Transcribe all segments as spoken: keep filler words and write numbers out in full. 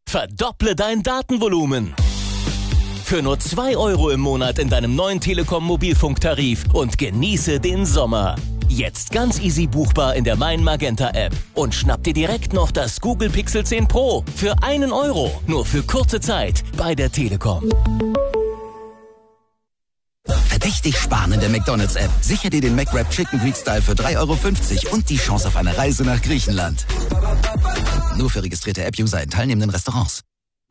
Verdopple dein Datenvolumen. Für nur zwei Euro im Monat in deinem neuen Telekom-Mobilfunktarif und genieße den Sommer. Jetzt ganz easy buchbar in der Mein Magenta App. Und schnapp dir direkt noch das Google Pixel zehn Pro für einen Euro. Nur für kurze Zeit bei der Telekom. Verdächtig sparen in der McDonald's-App. Sicher dir den McWrap Chicken Greek Style für drei Euro fünfzig und die Chance auf eine Reise nach Griechenland. Nur für registrierte App-User in teilnehmenden Restaurants.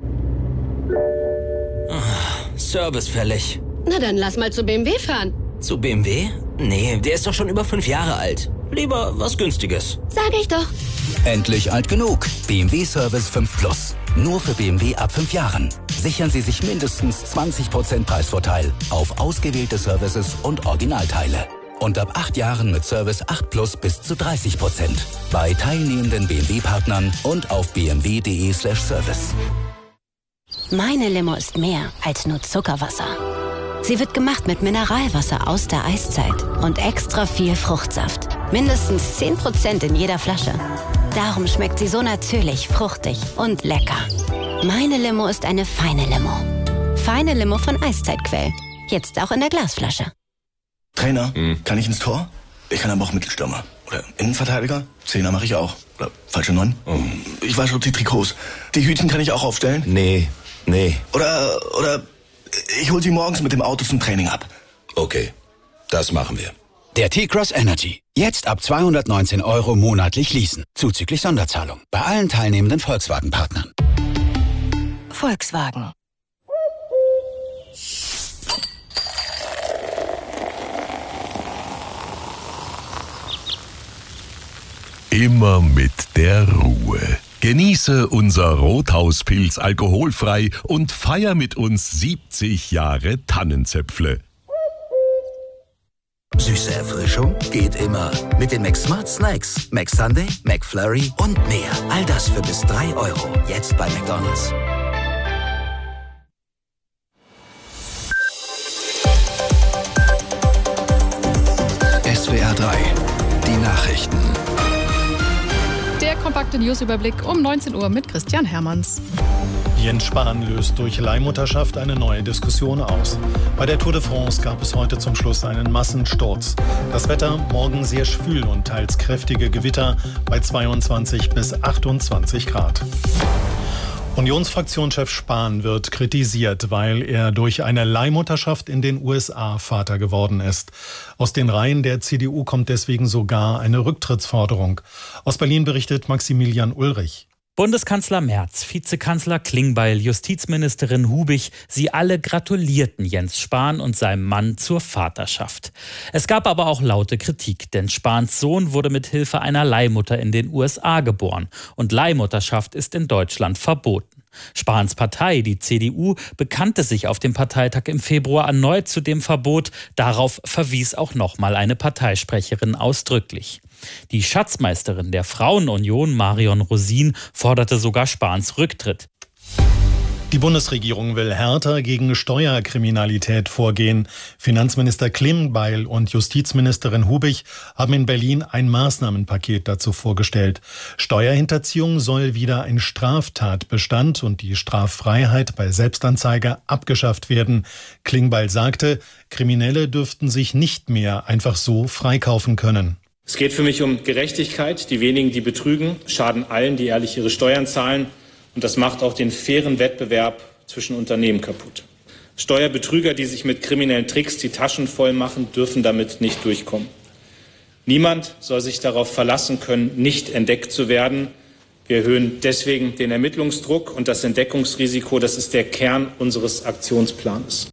Service fällig. Na dann lass mal zu B M W fahren. Zu B M W? Nee, der ist doch schon über fünf Jahre alt. Lieber was Günstiges. Sag ich doch. Endlich alt genug. B M W Service fünf Plus. Nur für B M W ab fünf Jahren. Sichern Sie sich mindestens zwanzig Prozent Preisvorteil auf ausgewählte Services und Originalteile. Und ab acht Jahren mit Service acht Plus bis zu dreißig Prozent. Bei teilnehmenden B M W-Partnern und auf b m w punkt d e slash service. Meine Limo ist mehr als nur Zuckerwasser. Sie wird gemacht mit Mineralwasser aus der Eiszeit und extra viel Fruchtsaft. Mindestens zehn Prozent in jeder Flasche. Darum schmeckt sie so natürlich, fruchtig und lecker. Meine Limo ist eine feine Limo. Feine Limo von Eiszeitquell. Jetzt auch in der Glasflasche. Trainer, hm. kann ich ins Tor? Ich kann aber auch Mittelstürmer. Oder Innenverteidiger? Zehner mache ich auch. Oder falsche Neun? Oh. Ich wasche auch die Trikots. Die Hütchen kann ich auch aufstellen? Nee, nee. Oder, oder ich hol sie morgens mit dem Auto zum Training ab. Okay, das machen wir. Der T-Cross Energy. Jetzt ab zweihundertneunzehn Euro monatlich leasen. Zuzüglich Sonderzahlung. Bei allen teilnehmenden Volkswagen-Partnern. Volkswagen. Immer mit der Ruhe. Genieße unser Rothauspilz alkoholfrei und feier mit uns siebzig Jahre Tannenzäpfle. Süße Erfrischung geht immer. Mit den McSmart Snacks. McSunday, McFlurry und mehr. All das für bis drei Euro. Jetzt bei McDonald's. S W R drei. Die Nachrichten. Der kompakte Newsüberblick um neunzehn Uhr mit Christian Hermanns. Jens Spahn löst durch Leihmutterschaft eine neue Diskussion aus. Bei der Tour de France gab es heute zum Schluss einen Massensturz. Das Wetter morgen sehr schwül und teils kräftige Gewitter bei zweiundzwanzig bis achtundzwanzig Grad. Unionsfraktionschef Spahn wird kritisiert, weil er durch eine Leihmutterschaft in den U S A Vater geworden ist. Aus den Reihen der C D U kommt deswegen sogar eine Rücktrittsforderung. Aus Berlin berichtet Maximilian Ulrich. Bundeskanzler Merz, Vizekanzler Klingbeil, Justizministerin Hubig, sie alle gratulierten Jens Spahn und seinem Mann zur Vaterschaft. Es gab aber auch laute Kritik, denn Spahns Sohn wurde mit Hilfe einer Leihmutter in den U S A geboren und Leihmutterschaft ist in Deutschland verboten. Spahns Partei, die C D U, bekannte sich auf dem Parteitag im Februar erneut zu dem Verbot. Darauf verwies auch nochmal eine Parteisprecherin ausdrücklich. Die Schatzmeisterin der Frauenunion, Marion Rosin, forderte sogar Spahns Rücktritt. Die Bundesregierung will härter gegen Steuerkriminalität vorgehen. Finanzminister Klingbeil und Justizministerin Hubig haben in Berlin ein Maßnahmenpaket dazu vorgestellt. Steuerhinterziehung soll wieder ein Straftatbestand und die Straffreiheit bei Selbstanzeige abgeschafft werden. Klingbeil sagte, Kriminelle dürften sich nicht mehr einfach so freikaufen können. Es geht für mich um Gerechtigkeit. Die wenigen, die betrügen, schaden allen, die ehrlich ihre Steuern zahlen. Und das macht auch den fairen Wettbewerb zwischen Unternehmen kaputt. Steuerbetrüger, die sich mit kriminellen Tricks die Taschen voll machen, dürfen damit nicht durchkommen. Niemand soll sich darauf verlassen können, nicht entdeckt zu werden. Wir erhöhen deswegen den Ermittlungsdruck und das Entdeckungsrisiko. Das ist der Kern unseres Aktionsplans.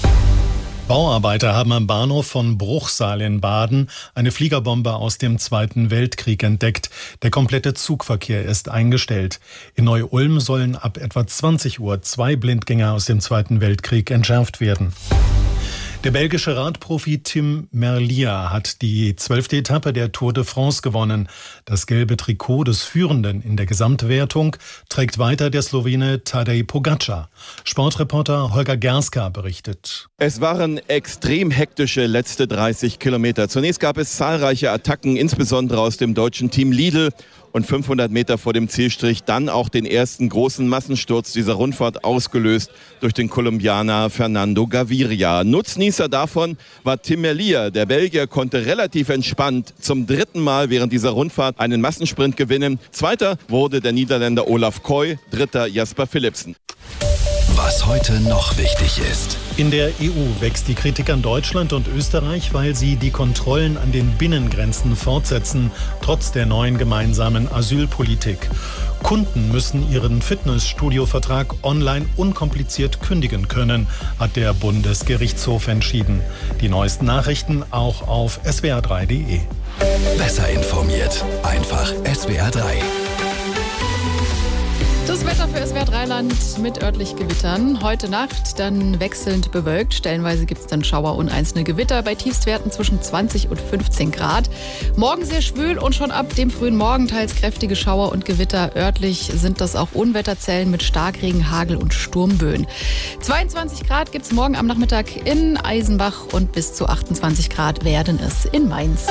Bauarbeiter haben am Bahnhof von Bruchsal in Baden eine Fliegerbombe aus dem Zweiten Weltkrieg entdeckt. Der komplette Zugverkehr ist eingestellt. In Neu-Ulm sollen ab etwa zwanzig Uhr zwei Blindgänger aus dem Zweiten Weltkrieg entschärft werden. Der belgische Radprofi Tim Merlier hat die zwölfte Etappe der Tour de France gewonnen. Das gelbe Trikot des Führenden in der Gesamtwertung trägt weiter der Slowene Tadej Pogačar. Sportreporter Holger Gerska berichtet. Es waren extrem hektische letzte dreißig Kilometer. Zunächst gab es zahlreiche Attacken, insbesondere aus dem deutschen Team Lidl. und fünfhundert Meter vor dem Zielstrich dann auch den ersten großen Massensturz dieser Rundfahrt ausgelöst durch den Kolumbianer Fernando Gaviria. Nutznießer davon war Tim Merlier. Der Belgier konnte relativ entspannt zum dritten Mal während dieser Rundfahrt einen Massensprint gewinnen. Zweiter wurde der Niederländer Olaf Koy, dritter Jasper Philipsen. Was heute noch wichtig ist. In der E U wächst die Kritik an Deutschland und Österreich, weil sie die Kontrollen an den Binnengrenzen fortsetzen, trotz der neuen gemeinsamen Asylpolitik. Kunden müssen ihren Fitnessstudio-Vertrag online unkompliziert kündigen können, hat der Bundesgerichtshof entschieden. Die neuesten Nachrichten auch auf S W R drei punkt de. Besser informiert. Einfach S W R drei. Das Wetter für S W R drei Land mit örtlich Gewittern. Heute Nacht dann wechselnd bewölkt. Stellenweise gibt es dann Schauer und einzelne Gewitter bei Tiefstwerten zwischen zwanzig und fünfzehn Grad. Morgen sehr schwül und schon ab dem frühen Morgen teils kräftige Schauer und Gewitter. Örtlich sind das auch Unwetterzellen mit Starkregen, Hagel und Sturmböen. zweiundzwanzig Grad gibt es morgen am Nachmittag in Eisenbach und bis zu achtundzwanzig Grad werden es in Mainz.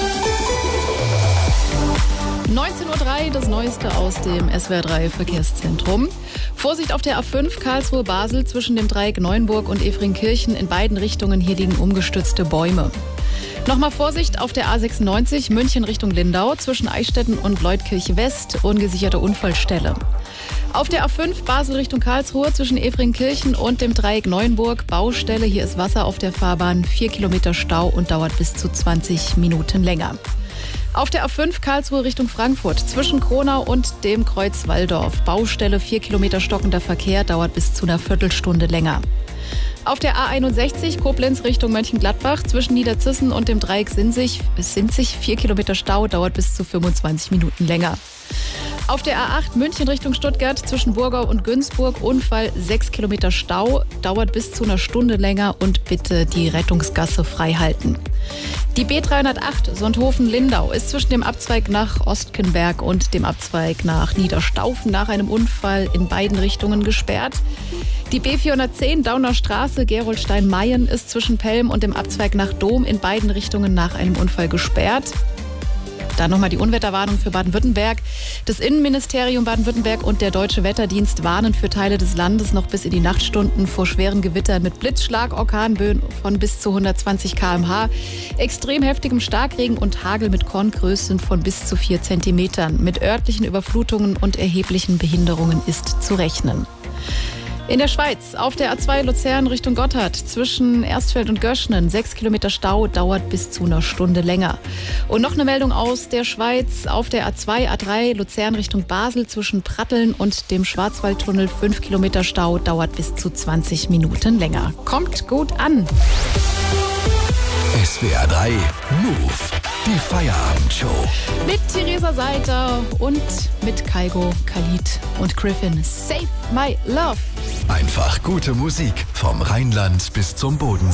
neunzehn Uhr drei, das Neueste aus dem S W R drei Verkehrszentrum. Vorsicht auf der A fünf Karlsruhe-Basel zwischen dem Dreieck Neuenburg und Efringkirchen. In beiden Richtungen hier liegen umgestürzte Bäume. Nochmal Vorsicht auf der A sechsundneunzig München Richtung Lindau zwischen Eichstätten und Leutkirch West. Ungesicherte Unfallstelle. Auf der A fünf Basel Richtung Karlsruhe zwischen Efringkirchen und dem Dreieck Neuenburg Baustelle. Hier ist Wasser auf der Fahrbahn. Vier Kilometer Stau und dauert bis zu zwanzig Minuten länger. Auf der A fünf Karlsruhe Richtung Frankfurt zwischen Kronau und dem Kreuz Walldorf. Baustelle, vier Kilometer stockender Verkehr, dauert bis zu einer Viertelstunde länger. Auf der A einundsechzig Koblenz Richtung Mönchengladbach zwischen Niederzissen und dem Dreieck Sinzig, Sinzig vier Kilometer Stau, dauert bis zu fünfundzwanzig Minuten länger. Auf der A acht München Richtung Stuttgart zwischen Burgau und Günzburg Unfall, sechs Kilometer Stau, dauert bis zu einer Stunde länger und bitte die Rettungsgasse frei halten. Die B dreihundertacht Sonthofen-Lindau ist zwischen dem Abzweig nach Ostkenberg und dem Abzweig nach Niederstaufen nach einem Unfall in beiden Richtungen gesperrt. Die B vierhundertzehn Dauner Straße Gerolstein-Mayen ist zwischen Pelm und dem Abzweig nach Dom in beiden Richtungen nach einem Unfall gesperrt. Dann nochmal die Unwetterwarnung für Baden-Württemberg. Das Innenministerium Baden-Württemberg und der Deutsche Wetterdienst warnen für Teile des Landes noch bis in die Nachtstunden vor schweren Gewittern mit Blitzschlag, Orkanböen von bis zu hundertzwanzig Kilometer pro Stunde, extrem heftigem Starkregen und Hagel mit Korngrößen von bis zu vier Zentimetern. Mit örtlichen Überflutungen und erheblichen Behinderungen ist zu rechnen. In der Schweiz auf der A zwei Luzern Richtung Gotthard zwischen Erstfeld und Göschnen sechs Kilometer Stau, dauert bis zu einer Stunde länger. Und noch eine Meldung aus der Schweiz auf der A zwei A drei Luzern Richtung Basel zwischen Pratteln und dem Schwarzwaldtunnel fünf Kilometer Stau, dauert bis zu zwanzig Minuten länger. Kommt gut an! S W R drei Move, die Feierabendshow. Mit Theresa Seiter und mit Kaigo, Khalid und Griffin. Save My Love. Einfach gute Musik vom Rheinland bis zum Boden.